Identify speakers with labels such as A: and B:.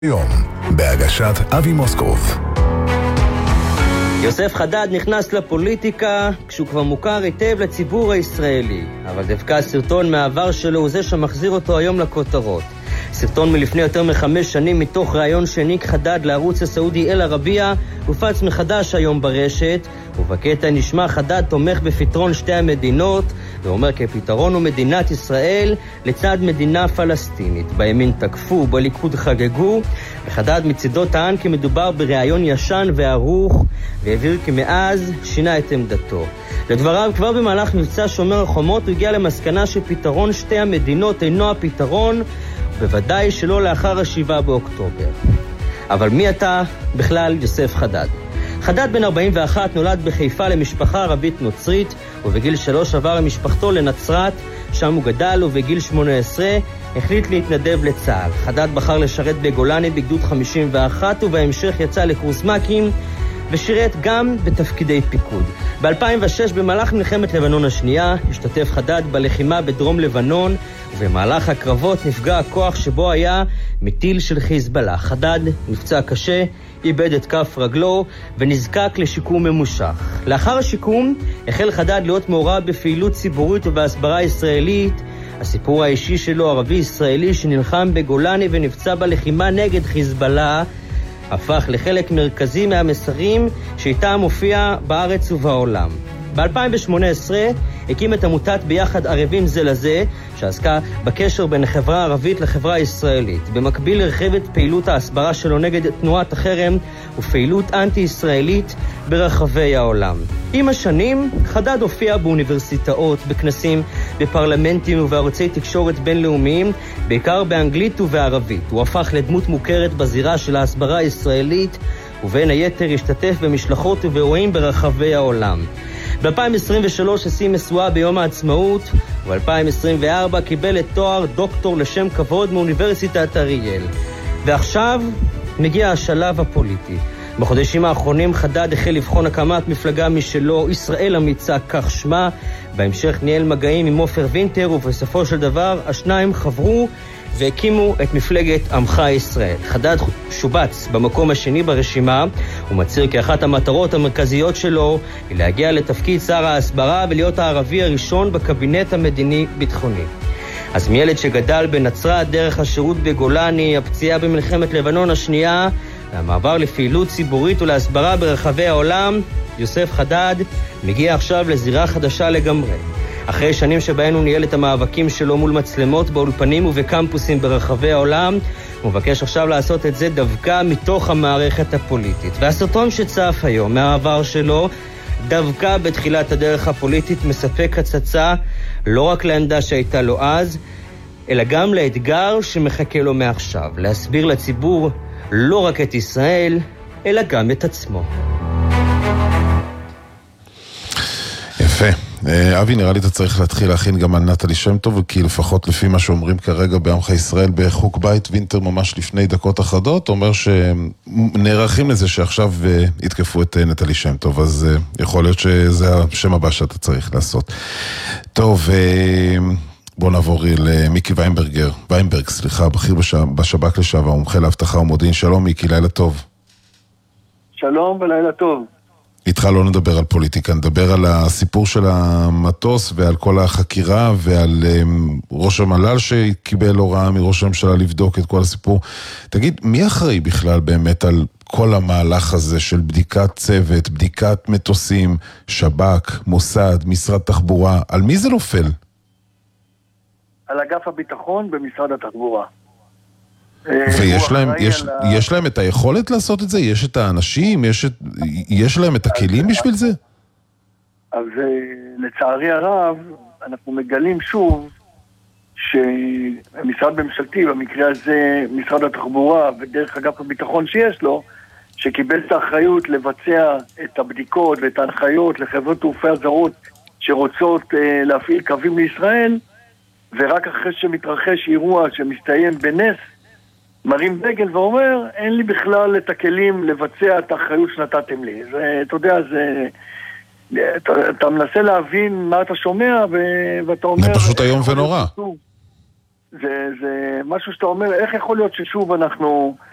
A: יום, בהגשת אבי מוסקוב.
B: יוסף חדד נכנס לפוליטיקה כשהוא כבר מוכר היטב לציבור הישראלי, אבל דווקא הסרטון מהעבר שלו הוא זה שמחזיר אותו היום לכותרות. סרטון מלפני יותר מ5 שנים מתוך ראיון שהעניק חדד לערוץ הסעודי אל ערבייה הופץ מחדש היום ברשת, ובקטע נשמע חדד תומך בפתרון שתי המדינות ואומר כי הפתרון הוא מדינת ישראל לצד מדינה פלסטינית. בימין תקפו, בליכוד חגגו, וחדד מצידו טען כי מדובר בראיון ישן וערוך, והבהיר כי מאז שינה את עמדתו. לדבריו, כבר במהלך מבצע שומר החומות הוא הגיע למסקנה שפתרון שתי המדינות אינו הפתרון, בוודאי שלא לאחר 7 באוקטובר. אבל מי אתה בכלל יוסף חדד? חדד בן 41 נולד בחיפה למשפחה ערבית נוצרית, ובגיל 3 עבר עם משפחתו לנצרת, שם הוא גדל, ובגיל 18 החליט להתנדב לצה"ל. חדד בחר לשרת בגולני בגדוד 51, ובהמשך יצא לקורס מ"כים, ושירת גם בתפקידי פיקוד. ב-2006, במהלך מלחמת לבנון השנייה, השתתף חדד בלחימה בדרום לבנון, ובמהלך הקרבות נפגע הכוח שבו היה מטיל של חיזבאללה. חדד נפצע קשה, איבד את כף רגלו ונזקק לשיקום ממושך. לאחר השיקום החל חדד להיות מעורב בפעילות ציבורית ובהסברה ישראלית. הסיפור האישי שלו, ערבי ישראלי שנלחם בגולני ונפצע בלחימה נגד חיזבאללה, הפך לחלק מרכזי מהמסרים שאיתם מופיע בארץ ובעולם. ב-2018 הקים את עמותת ביחד ערבים זה לזה, שעסקה בקשר בין החברה הערבית לחברה הישראלית. במקביל הרחיב את פעילות ההסברה שלו נגד תנועת החרם ופעילות אנטי-ישראלית ברחבי העולם. עם השנים, חדד הופיע באוניברסיטאות, בכנסים, בפרלמנטים ובערוצי תקשורת בינלאומיים, בעיקר באנגלית ובערבית. הוא הפך לדמות מוכרת בזירה של ההסברה הישראלית, ובין היתר השתתף במשלחות ובאירועים ברחבי העולם. ב-2023 עשים משואה ביום העצמאות, וב-2024 קיבל את תואר דוקטור לשם כבוד מאוניברסיטת אריאל. ועכשיו מגיע השלב הפוליטי. בחודשים האחרונים חדד החל לבחון הקמת מפלגה משלו, ישראל אמיצה, כך שמה. בהמשך ניהל מגעים עם עופר וינטר, ובסופו של דבר השניים חברו והקימו את מפלגת עמך ישראל. חדד שובץ במקום השני ברשימה, ומצהיר כי אחת המטרות המרכזיות שלו היא להגיע לתפקיד שר ההסברה ולהיות הערבי הראשון בקבינט המדיני-ביטחוני. אז מילד שגדל בנצרת דרך השירות בגולני, הפציעה במלחמת לבנון השנייה, והמעבר לפעילות ציבורית ולהסברה ברחבי העולם, יוסף חדד מגיע עכשיו לזירה חדשה לגמרי. אחרי שנים שבהן הוא ניהל את המאבקים שלו מול מצלמות באולפנים ובקמפוסים ברחבי העולם, הוא מבקש עכשיו לעשות את זה דווקא מתוך המערכת הפוליטית. והסרטון שצף היום מהעבר שלו, דווקא בתחילת הדרך הפוליטית, מספק הצצה לא רק לעמדה שהייתה לו אז, אלא גם לאתגר שמחכה לו מעכשיו, להסביר לציבור לא רק את ישראל, אלא גם את עצמו.
C: יפה. אבי, נראה לי אתה צריך להתחיל להכין גם על נטלי שם טוב, כי לפחות לפי מה שאומרים כרגע בעמך ישראל בחוק בית וינטר ממש לפני דקות אחדות, אומר שנערכים לזה שעכשיו יתקפו את נטלי שם טוב, אז יכול להיות שזה השם הבא שאתה צריך לעשות. טוב, בוא נעבור למיקי ויינברג, בכיר בשב"כ לשעבר, מומחה לאבטחה ומודיעין. שלום מיקי, לילה טוב.
D: שלום ולילה טוב.
C: איתך לא נדבר על פוליטיקה, נדבר על הסיפור של המטוס ועל כל החקירה ועל ראש המל"ל שקיבל הוראה מראש הממשלה לבדוק את כל הסיפור. תגיד, מי אחראי בכלל באמת על כל המהלך הזה של בדיקת צוות, בדיקת מטוסים, שב"כ, מוסד, משרד תחבורה? על מי זה נופל?
D: על אגף הביטחון במשרד התחבורה.
C: ויש להם את היכולת לעשות את זה? יש את האנשים? יש להם את הכלים בשביל זה?
D: אז לצערי הרב, אנחנו מגלים שוב שמשרד ממשלתי, במקרה הזה משרד התחבורה ודרך אגף הביטחון שיש לו, שקיבל את האחריות לבצע את הבדיקות ואת ההנחיות לחברות תעופה הזרות שרוצות להפעיל קווים לישראל, ורק אחרי שמתרחש אירוע שמסתיים בנס, מרים דגל ואומר, אין לי בכלל את הכלים לבצע את האחריות שנתתם לי. אתה יודע, אתה מנסה להבין מה אתה שומע, ואתה אומר...
C: זה פשוט היום ונורא.
D: זה משהו שאתה אומר, איך יכול להיות ששוב אנחנו